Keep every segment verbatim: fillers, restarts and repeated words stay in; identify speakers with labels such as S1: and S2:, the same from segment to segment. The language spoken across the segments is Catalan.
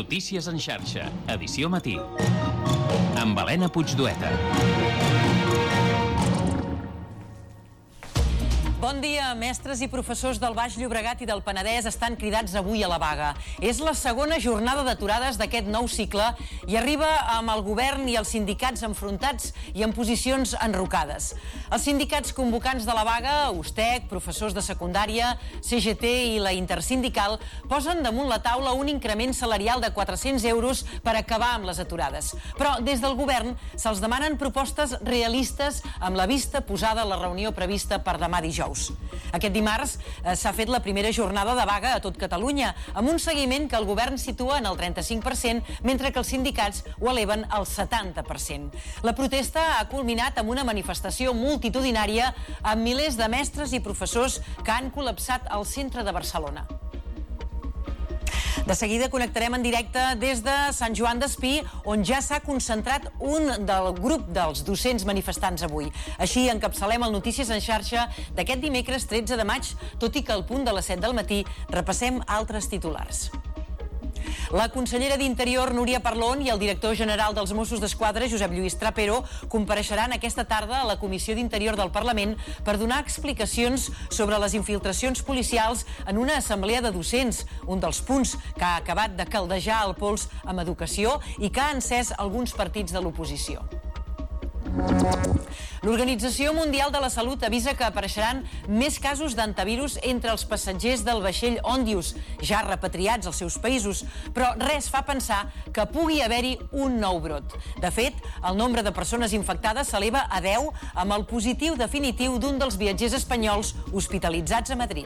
S1: Notícies en xarxa, edició matí. Amb Helena Puigdueta.
S2: Bon dia. Mestres i professors del Baix Llobregat i del Penedès estan cridats avui a la vaga. És la segona jornada d'aturades d'aquest nou cicle i arriba amb el govern i els sindicats enfrontats i en posicions enrocades. Els sindicats convocants de la vaga, USTEC, professors de secundària, C G T i la Intersindical, posen damunt la taula un increment salarial de quatre-cents euros per acabar amb les aturades. Però des del govern se'ls demanen propostes realistes amb la vista posada a la reunió prevista per demà dijous. Aquest dimarts eh, s'ha fet la primera jornada de vaga a tot Catalunya, amb un seguiment que el govern situa en el trenta-cinc per cent, mentre que els sindicats ho eleven al setanta per cent. La protesta ha culminat amb una manifestació multitudinària amb milers de mestres i professors que han col·lapsat al centre de Barcelona. De seguida connectarem en directe des de Sant Joan d'Espí, on ja s'ha concentrat un del grup dels docents manifestants avui. Així encapçalem el Notícies en xarxa d'aquest dimecres tretze de maig, tot i que al punt de les set del matí repassem altres titulars. La consellera d'Interior, Núria Parlon, i el director general dels Mossos d'Esquadra, Josep Lluís Trapero, compareixeran aquesta tarda a la Comissió d'Interior del Parlament per donar explicacions sobre les infiltracions policials en una assemblea de docents, un dels punts que ha acabat de caldejar el pols amb educació i que ha encès alguns partits de l'oposició. L'Organització Mundial de la Salut avisa que apareixeran més casos d'antivirus entre els passatgers del vaixell Ondius, ja repatriats als seus països, però res fa pensar que pugui haver-hi un nou brot. De fet, el nombre de persones infectades s'eleva a deu amb el positiu definitiu d'un dels viatgers espanyols hospitalitzats a Madrid.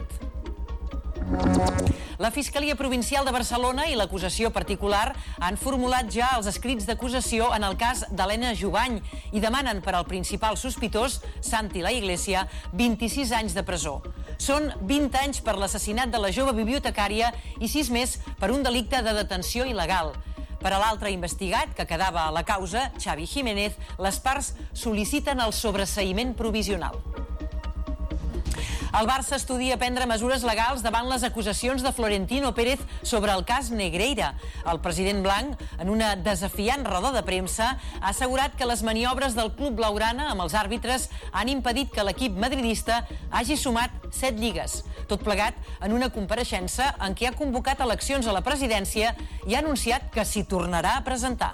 S2: La Fiscalia Provincial de Barcelona i l'acusació particular han formulat ja els escrits d'acusació en el cas d'Helena Jubany i demanen per al principal sospitós, Santi La Iglesia, vint-i-sis anys de presó. Són vint anys per l'assassinat de la jove bibliotecària i sis més per un delicte de detenció il·legal. Per a l'altre investigat, que quedava a la causa, Xavi Jiménez, les parts sol·liciten el sobreseïment provisional. El Barça estudia prendre mesures legals davant les acusacions de Florentino Pérez sobre el cas Negreira. El president blanc, en una desafiant roda de premsa, ha assegurat que les maniobres del club blaugrana amb els àrbitres han impedit que l'equip madridista hagi sumat set lligues. Tot plegat en una compareixença en què ha convocat eleccions a la presidència i ha anunciat que s'hi tornarà a presentar.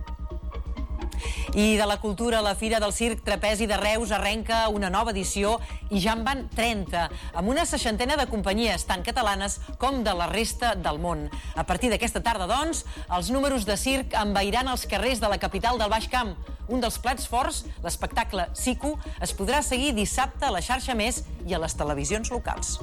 S2: I de la cultura, la Fira del Circ Trapezi de Reus arrenca una nova edició i ja en van trenta, amb una seixantena de companyies tant catalanes com de la resta del món. A partir d'aquesta tarda, doncs, els números de circ envairan els carrers de la capital del Baix Camp. Un dels plats forts, l'espectacle Siku, es podrà seguir dissabte a la xarxa Més i a les televisions locals.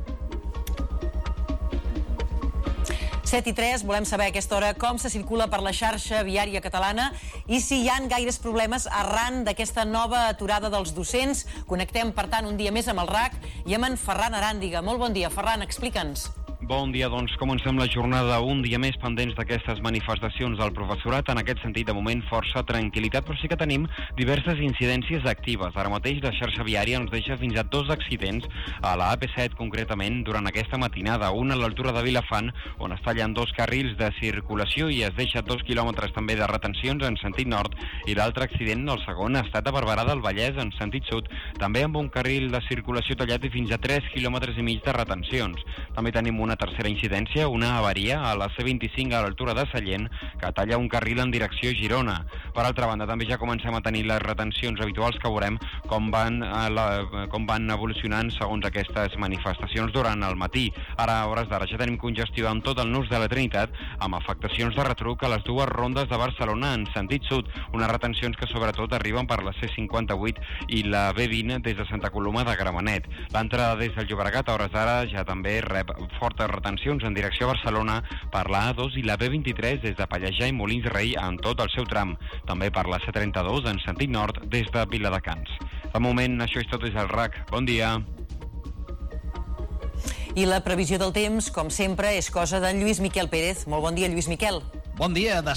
S2: set i tres, volem saber a aquesta hora com se circula per la xarxa viària catalana i si hi ha gaires problemes arran d'aquesta nova aturada dels docents. Connectem, per tant, un dia més amb el R A C i amb en Ferran Aràndiga. Molt bon dia, Ferran, explica'ns.
S3: Bon dia, doncs comencem la jornada un dia més pendents d'aquestes manifestacions del professorat. En aquest sentit, de moment, força tranquil·litat, però sí que tenim diverses incidències actives. Ara mateix la xarxa viària ens deixa fins a dos accidents a la A P set, concretament, durant aquesta matinada. Un a l'altura de Vilafant, on es tallen dos carrils de circulació i es deixa dos quilòmetres també de retencions en sentit nord, i l'altre accident, el segon, ha estat a Barberà del Vallès en sentit sud, també amb un carril de circulació tallat i fins a tres quilòmetres i mig de retencions. També tenim una tercera incidència, una avaria a la C vint-i-cinc a l'altura de Sallent, que talla un carril en direcció Girona. Per altra banda, també ja comencem a tenir les retencions habituals, que veurem com van, a la, com van evolucionant segons aquestes manifestacions durant el matí. Ara, a hores d'ara, ja tenim congestió en tot el nus de la Trinitat, amb afectacions de retruc a les dues rondes de Barcelona en sentit sud, unes retencions que sobretot arriben per la C cinquanta-vuit i la B vint des de Santa Coloma de Gramenet. L'entrada des del Llobregat, a hores d'ara, ja també rep fortes retencions en direcció a Barcelona per la A dos i la B vint-i-tres des de Pallejà i Molins de Rei en tot el seu tram. També per la C trenta-dos en sentit nord des de Viladecans. De moment, això és tot des del R A C. Bon dia.
S2: I la previsió del temps, com sempre, és cosa de Lluís Miquel Pérez. Molt bon dia, Lluís Miquel.
S4: Bon dia.